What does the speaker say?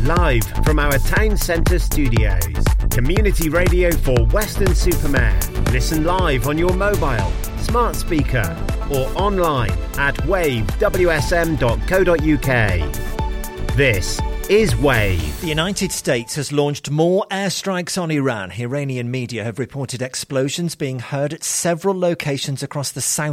live from our town centre studios. Community radio for Weston-super-Mare. Listen live on your mobile, smart speaker or online at wavewsm.co.uk. This is Wave. The United States has launched more airstrikes on Iran. Iranian media have reported explosions being heard at several locations across the south